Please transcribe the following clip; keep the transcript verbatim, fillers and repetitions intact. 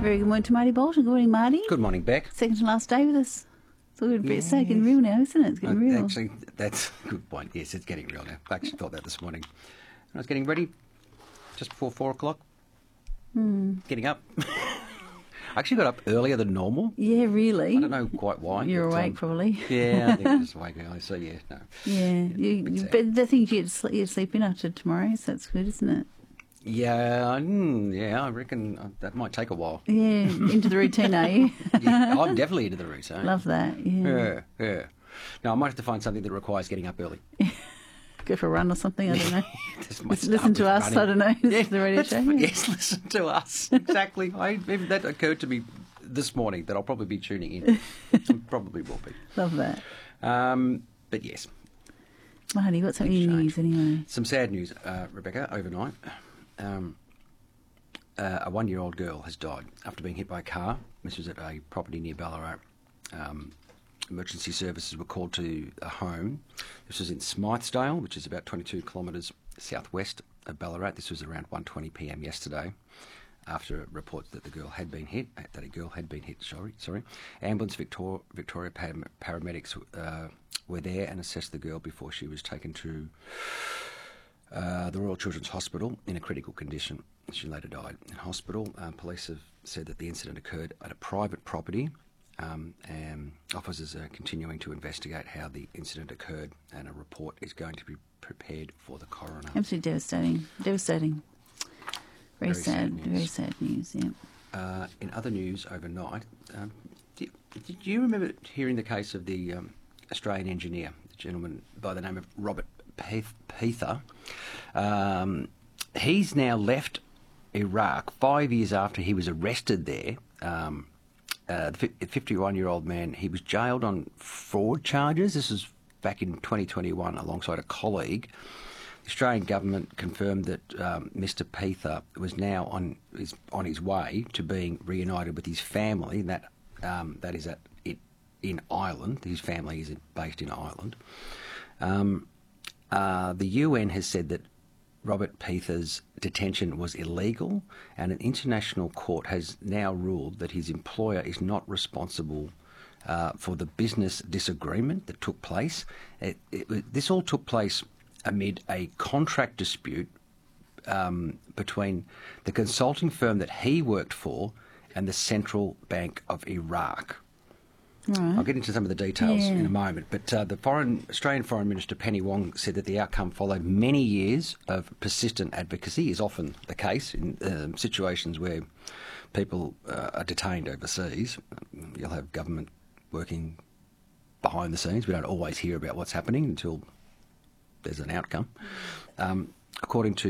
Very good morning to Marty Bolton. Good morning, Marty. Good morning, Beck. Second to last day with us. It's all good. It's getting real now, isn't it? It's getting Uh, real. Actually, that's a good point. Yes, it's getting real now. I actually thought that this morning. I was getting ready just before four o'clock. Hmm. Getting up. I actually got up earlier than normal. Yeah, really. I don't know quite why. You're but, awake, um, probably. Yeah, I think I'm just awake. I so yeah, no. Yeah, you, bit you, sad. but the thing is, you get to sleep, you get to sleep in after tomorrow, so that's good, isn't it? Yeah, mm, yeah. I reckon uh, that might take a while. Yeah, into the routine, are you? Yeah, I'm definitely into the routine. Love that. Yeah. Yeah, yeah. No, I might have to find something that requires getting up early. Go for a run or something. I don't know. This might Listen, start listen to with us. running. I don't know. Listen Yeah, to the radio that's- show. Yeah. Yes, listen to us. Exactly. I, even that occurred to me this morning that I'll probably be tuning in. Probably will be. Love that. Um, but yes, Marty, what's happening in the news change. anyway? some sad news, uh, Rebecca, overnight. Um, uh, a one-year-old girl has died after being hit by a car. This was at a property near Ballarat. Um, emergency services were called to a home. This was in Smythesdale, which is about twenty-two kilometres southwest of Ballarat. This was around one twenty p m yesterday, after reports that the girl had been hit, that a girl had been hit, sorry. sorry. Ambulance Victor- Victoria param- paramedics uh, were there and assessed the girl before she was taken to uh, the Royal Children's Hospital in a critical condition. She later died in hospital. Uh, police have said that the incident occurred at a private property, um, and officers are continuing to investigate how the incident occurred, and a report is going to be prepared for the coroner. Absolutely devastating. Devastating. Very, Very sad sad. news. Very sad news. Yeah. Uh, in other news overnight, um, did, did you remember hearing the case of the um, Australian engineer, the gentleman by the name of Robert Peith- Peither? Um, he's now left Iraq five years after he was arrested there. Um, uh, the fifty-one-year-old man, he was jailed on fraud charges. This was back in twenty twenty-one alongside a colleague. The Australian government confirmed that um, Mister Peither was now on his on his way to being reunited with his family. That um, that is at it in Ireland. His family is based in Ireland. Um, uh, the U N has said that Robert Peither's detention was illegal, and an international court has now ruled that his employer is not responsible uh, for the business disagreement that took place. It, it, this all took place amid a contract dispute um, between the consulting firm that he worked for and the Central Bank of Iraq. Right. I'll get into some of the details Yeah. in a moment, but uh, the foreign Australian Foreign Minister Penny Wong said that the outcome followed many years of persistent advocacy, is often the case in um, situations where people uh, are detained overseas. You'll have government working behind the scenes. We don't always hear about what's happening until there's an outcome. Um, according to